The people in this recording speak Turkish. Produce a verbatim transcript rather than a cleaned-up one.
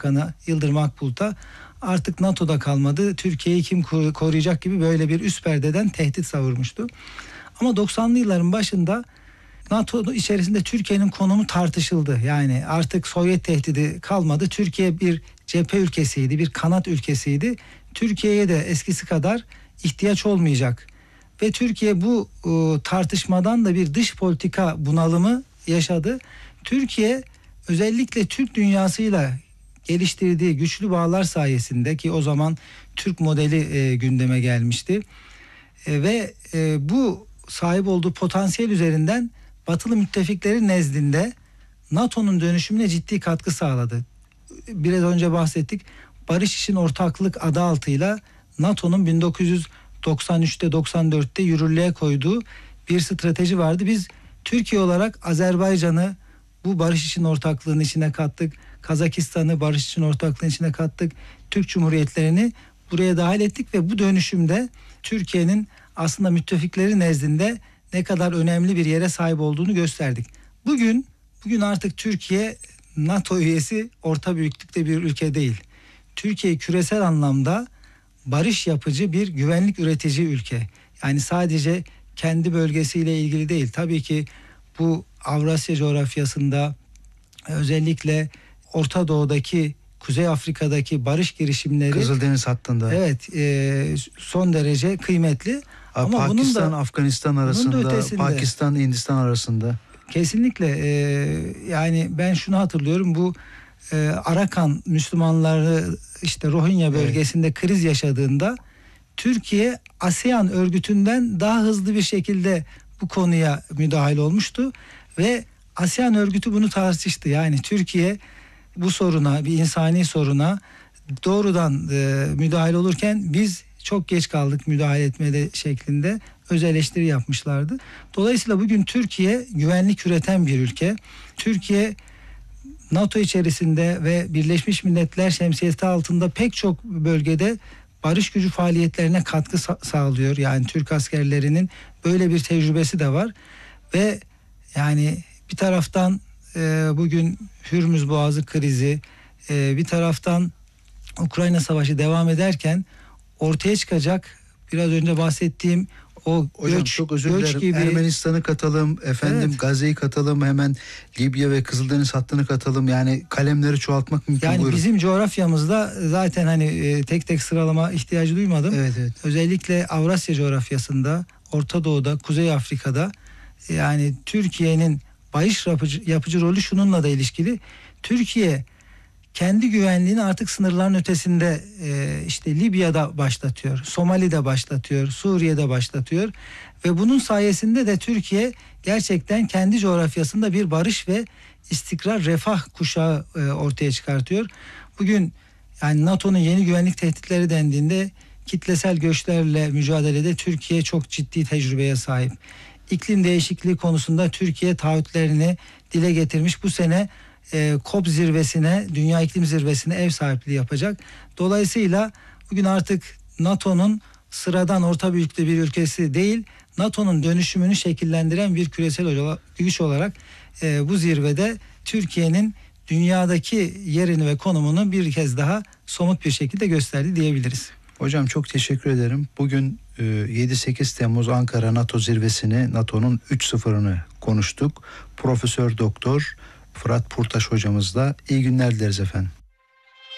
Bakanı Yıldırım Akbulut artık NATO'da kalmadı, Türkiye'yi kim koruyacak gibi böyle bir üst perdeden tehdit savurmuştu. Ama doksanlı yılların başında NATO içerisinde Türkiye'nin konumu tartışıldı. Yani artık Sovyet tehdidi kalmadı. Türkiye bir cephe ülkesiydi, bir kanat ülkesiydi. Türkiye'ye de eskisi kadar ihtiyaç olmayacak. Ve Türkiye bu e, tartışmadan da bir dış politika bunalımı yaşadı. Türkiye özellikle Türk dünyasıyla geliştirdiği güçlü bağlar sayesinde, ki o zaman Türk modeli e, gündeme gelmişti. E, ve e, bu sahip olduğu potansiyel üzerinden batılı müttefikleri nezdinde NATO'nun dönüşümüne ciddi katkı sağladı. Biraz önce bahsettik. Barış için Ortaklık adı altıyla NATO'nun bin dokuz yüz doksan üçte doksan dörtte yürürlüğe koyduğu bir strateji vardı. Biz Türkiye olarak Azerbaycan'ı bu barış için ortaklığın içine kattık. Kazakistan'ı barış için ortaklığın içine kattık. Türk Cumhuriyetlerini buraya dahil ettik ve bu dönüşümde Türkiye'nin aslında müttefikleri nezdinde ne kadar önemli bir yere sahip olduğunu gösterdik. Bugün bugün artık Türkiye NATO üyesi orta büyüklükte bir ülke değil. Türkiye küresel anlamda barış yapıcı bir güvenlik üretici ülke. Yani sadece kendi bölgesiyle ilgili değil. Tabii ki bu Avrasya coğrafyasında özellikle Orta Doğu'daki, Kuzey Afrika'daki barış girişimleri, Kızıldeniz hattında. Evet, e, son derece kıymetli. Ama Pakistan, bunun da, Afganistan arasında, Pakistan, Hindistan arasında. Kesinlikle. E, yani ben şunu hatırlıyorum, bu e, Arakan Müslümanları işte Rohingya bölgesinde evet. kriz yaşadığında Türkiye ASEAN örgütünden daha hızlı bir şekilde bu konuya müdahil olmuştu ve ASEAN örgütü bunu tartıştı. Yani Türkiye bu soruna, bir insani soruna doğrudan e, müdahil olurken biz çok geç kaldık müdahale etmede şeklinde öz eleştiri yapmışlardı. Dolayısıyla bugün Türkiye güvenlik üreten bir ülke. Türkiye NATO içerisinde ve Birleşmiş Milletler şemsiyeti altında pek çok bölgede barış gücü faaliyetlerine katkı sa- sağlıyor. Yani Türk askerlerinin böyle bir tecrübesi de var. Ve yani bir taraftan e, bugün Hürmüz Boğazı krizi, e, bir taraftan Ukrayna Savaşı devam ederken ortaya çıkacak biraz önce bahsettiğim o Hocam, göç, çok özür göç dilerim. gibi. Ermenistan'ı katalım, efendim evet. Gazze'yi katalım, hemen Libya ve Kızıldeniz hattını katalım. Yani kalemleri çoğaltmak mümkün. Yani buyurun. Bizim coğrafyamızda zaten hani e, tek tek sıralama ihtiyacı duymadım. Evet, evet. Özellikle Avrasya coğrafyasında, Orta Doğu'da, Kuzey Afrika'da yani Türkiye'nin barış yapıcı, yapıcı rolü şununla da ilişkili. Türkiye kendi güvenliğini artık sınırların ötesinde e, işte Libya'da başlatıyor, Somali'de başlatıyor, Suriye'de başlatıyor ve bunun sayesinde de Türkiye gerçekten kendi coğrafyasında bir barış ve istikrar, refah kuşağı e, ortaya çıkartıyor. Bugün yani NATO'nun yeni güvenlik tehditleri dendiğinde kitlesel göçlerle mücadelede Türkiye çok ciddi tecrübeye sahip. İklim değişikliği konusunda Türkiye taahhütlerini dile getirmiş. Bu sene e, COP zirvesine, Dünya İklim Zirvesi'ne ev sahipliği yapacak. Dolayısıyla bugün artık NATO'nun sıradan orta büyüklükte bir ülkesi değil, NATO'nun dönüşümünü şekillendiren bir küresel güç olarak e, bu zirvede Türkiye'nin dünyadaki yerini ve konumunu bir kez daha somut bir şekilde gösterdi diyebiliriz. Hocam çok teşekkür ederim. Bugün yedi sekiz Temmuz Ankara NATO zirvesini, NATO'nun üç sıfırını konuştuk. Profesör Doktor Fırat Purtaş hocamızla iyi günler dileriz efendim.